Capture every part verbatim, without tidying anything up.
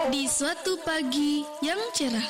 Di suatu pagi yang cerah,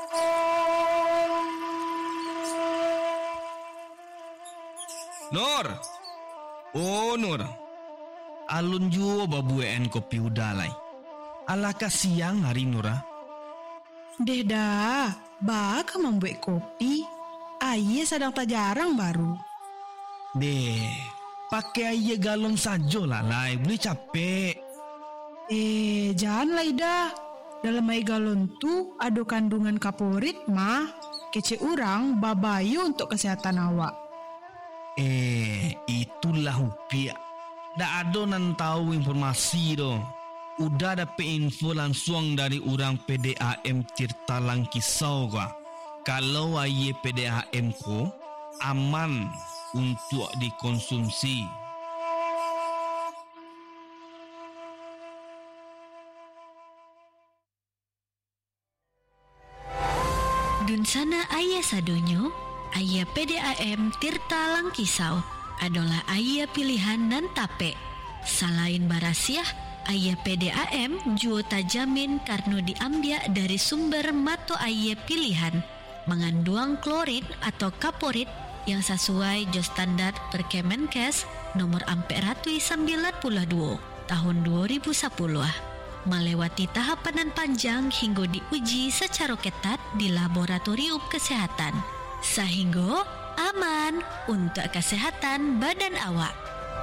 Nur, oh Nur, alun juo babuen kopi udalai. Alaka siang hari Nura. Deh dah, baka membuat kopi. Ayah sedang tak jarang baru. Deh, pakai aja galon sajo lah lai, boleh capek. Eh, janganlah dah. Dalam air galon tu ada kandungan kaporit mah. Kece orang babayu untuk kesehatan awak. Eh, itulah upia. Dah ada nan tahu informasi do. Udah dapet info langsung dari orang P D A M Tirta Langkisau gua. Kalau aye P D A M ko aman untuk dikonsumsi. Dun sana ayah sadonyo, ayah P D A M Tirta Langkisau adalah ayah pilihan nan tape. Selain barasiah, ayah P D A M juga tajamin karena diambil dari sumber mato ayah pilihan, mengandung klorin atau kaporit yang sesuai jo standar Perkemenkes nomor empat ratus sembilan puluh dua tahun dua ribu sepuluh. Melewati tahapan panjang hingga diuji secara ketat di laboratorium kesehatan, sehingga aman untuk kesehatan badan awak.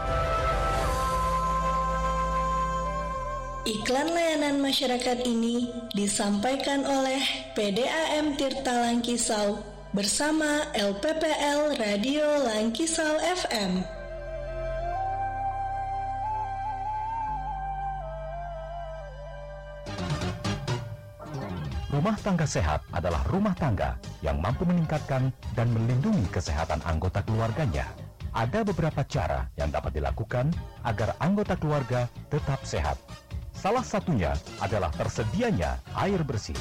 iklan layanan masyarakat ini disampaikan oleh P D A M Tirta Langkisau bersama L P P L Radio Langkisau F M. Rumah tangga sehat adalah rumah tangga yang mampu meningkatkan dan melindungi kesehatan anggota keluarganya. Ada beberapa cara yang dapat dilakukan agar anggota keluarga tetap sehat. Salah satunya adalah tersedianya air bersih.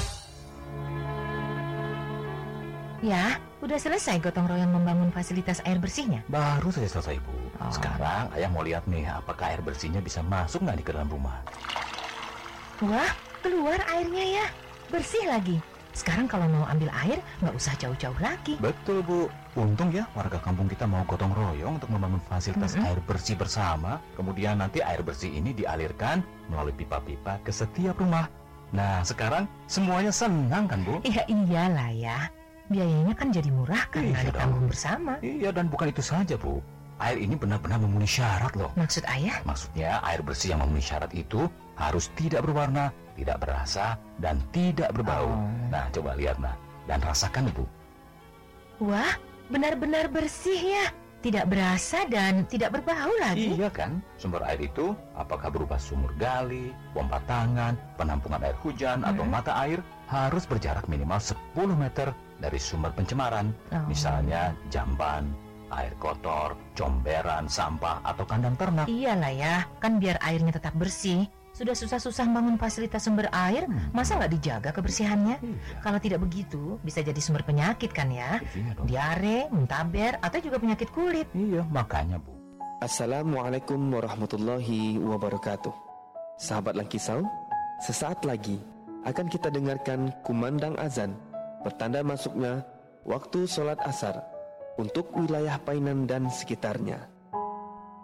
Ya, udah selesai gotong royong membangun fasilitas air bersihnya? Baru saja selesai, Bu. Oh. Sekarang ayah mau lihat nih, apakah air bersihnya bisa masuk nggak di ke dalam rumah. Wah, keluar airnya ya. Bersih lagi. Sekarang kalau mau ambil air, nggak usah jauh-jauh lagi. Betul, Bu. Untung ya warga kampung kita mau gotong royong untuk membangun fasilitas mm-hmm. air bersih bersama. Kemudian nanti air bersih ini dialirkan melalui pipa-pipa ke setiap rumah. Nah, sekarang semuanya senang kan, Bu? Iya, iyalah ya. Biayanya kan jadi murah karena Iya ditanggung dong. bersama. Iya, dan bukan itu saja, Bu. Air ini benar-benar memenuhi syarat loh. Maksud ayah? Maksudnya air bersih yang memenuhi syarat itu harus tidak berwarna, tidak berasa, dan tidak berbau. Oh. Nah, coba lihat, nah. Dan rasakan, Bu. Wah, benar-benar bersih ya. Tidak berasa dan tidak berbau lagi. Iya kan? Sumber air itu apakah berupa sumur gali, pompa tangan, penampungan air hujan, hmm. atau mata air harus berjarak minimal sepuluh meter dari sumber pencemaran. Oh. Misalnya jamban, air kotor, comberan, sampah, atau kandang ternak. Iyalah ya, kan biar airnya tetap bersih. Sudah susah-susah bangun fasilitas sumber air, hmm. masa nggak dijaga kebersihannya? Iya. Kalau tidak begitu, bisa jadi sumber penyakit kan ya? Iya dong. Diare, muntaber, atau juga penyakit kulit. Iya, makanya, Bu. Assalamualaikum warahmatullahi wabarakatuh. Sahabat Langkisau, sesaat lagi akan kita dengarkan kumandang azan, pertanda masuknya waktu sholat asar untuk wilayah Painan dan sekitarnya.